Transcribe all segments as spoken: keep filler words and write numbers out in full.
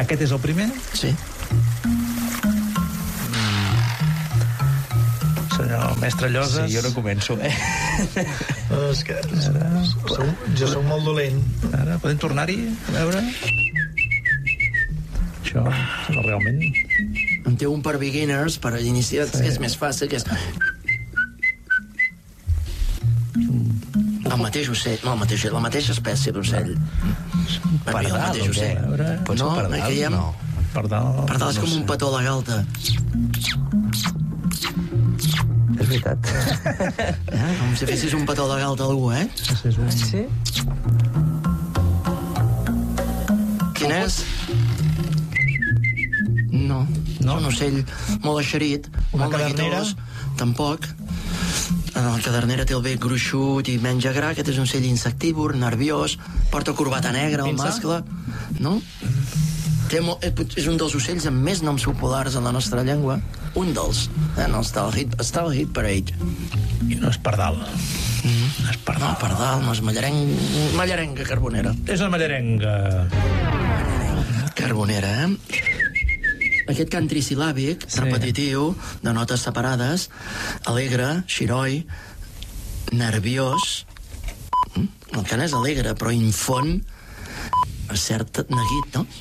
Aquest és el primer? Sí. Senyor mestre Lloses. Sí, jo no començo, eh? No, és que sou, jo soc molt dolent. Ara, podem tornar-hi a veure? Això, no, realment... En té un per beginners, per iniciats, sí. Que és més fàcil, que és... El mateix ocell, no, el mateix, la mateixa espècie d'ocell. Pardal, el mateix o què? ocell. Pot ser No, pardal? aquí hi ha... No. Pardal... Pardal és com un petó a la galta. És veritat. Eh? Com si fessis un petó a la galta a algú, eh? És un... Sí? Quin és? No. No? És un ocell molt eixerit, Una molt cadernera? neguitós. Tampoc. La cadernera té el bec gruixut i menja gra. Aquest és un ocell insectívor, nerviós, porta corbata negra, el Pinça? mascle. No? Té mo- és un dels ocells amb més noms populars en la nostra llengua. Un dels. Eh? No, està al hit, està al hit parade. I no és pardal. Mm. No és pardal. No, pardal, no és mallareng... Mallarenga carbonera. És una mallarenga. Carbonera, eh? Aquest cant trisil·làbic, Sí. repetitiu, de notes separades, alegre, xiroi, nerviós... Mm? El cant és alegre, però infon cert neguit, no?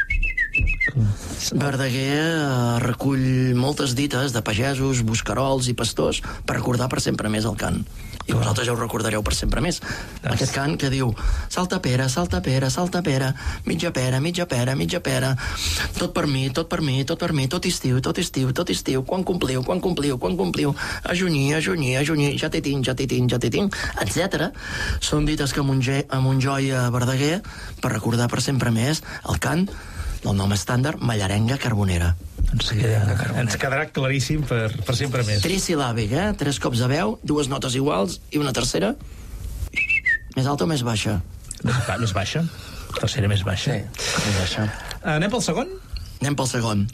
Verdaguer eh, recull moltes dites de pagesos, buscarols i pastors per recordar per sempre més el cant. I vosaltres ja ho recordareu per sempre més. Aquest cant que diu salta pera, salta pera, salta pera, mitja pera, mitja pera, mitja pera, tot per mi, tot per mi, tot per mi, tot estiu, tot estiu, tot estiu, quan compliu, quan compliu, quan compliu, a junyir, a junyir, a junyir, ja t'hi tinc, ja t'hi tinc, ja t'hi tinc, etcètera. Són dites que amunge- amunjoia Verdaguer per recordar per sempre més el cant del nom estàndard Mallarenga carbonera. Ens, queda, ens quedarà claríssim per, per sempre més. Trisil·làbic, eh? Tres cops de veu, dues notes iguals i una tercera més alta o més baixa? Més, ba- més baixa. Tercera més baixa. Sí, més baixa. Anem pel segon? Anem pel segon.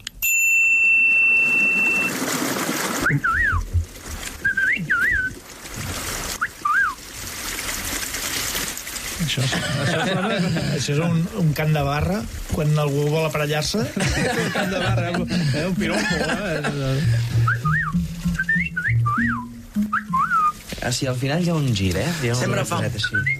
Això, això sona... Això és un, un cant de barra, quan algú vol aparellar-se. un cant de barra, eh? Un piropo, eh? Ah, sí, al final hi ha un gir, eh? Hi ha un Sempre fa- raconet així.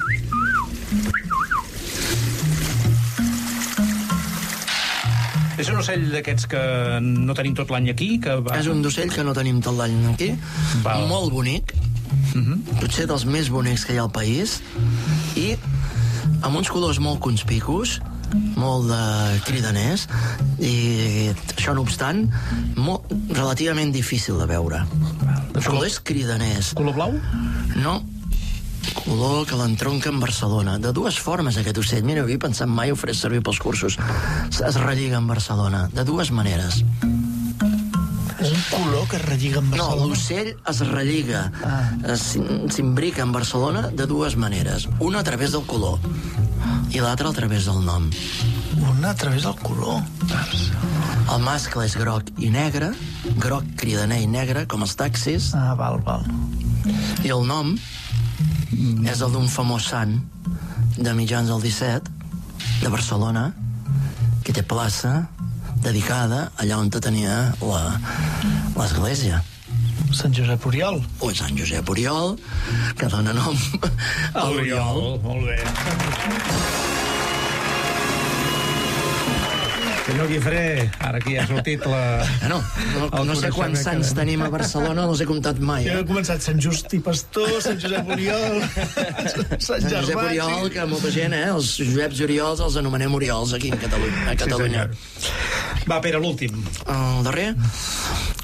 És un ocell d'aquests que no tenim tot l'any aquí, que va... És un d'ocell que no tenim tot l'any aquí. Val. Molt bonic. Mhm. Potser dels més bonics que hi ha al país. I amb uns colors molt conspicus, molt de cridaners, i això no obstant, molt, relativament difícil de veure. De Els colors cridaners. Color blau? No, color que l'entronca en Barcelona. De dues formes, aquest ocell. Mira, havia pensat mai ho faré servir pels cursos. Es relliga en Barcelona, de dues maneres. Un color que es relliga amb No, Barcelona. l'ocell es relliga, Ah. s'im- s'imbrica en Barcelona de dues maneres. Una a través del color i l'altra a través del nom. Una a través del color. El mascle és groc i negre, groc cridaner i negre, com els taxis, Ah, val, val. i el nom és el d'un famós sant de mitjans del disset, de Barcelona, que té plaça dedicada allà on tenia la- l'església. Sant Josep Oriol. O Sant Josep Oriol, que dona nom a l'Oriol. Molt bé. Senyor Guifré, ara aquí ha sortit la... Ah, no, no, no sé quants sants tenim a Barcelona, no els he comptat mai. Jo Eh? he començat Sant Just i Pastor, Sant Josep Oriol, Sant Sant Josep Gervasi. Oriol, que molta gent, eh? Els Joseps i Oriols els anomenem Oriols aquí a Catalunya. A Catalunya. Va, Pere, l'últim. El darrer,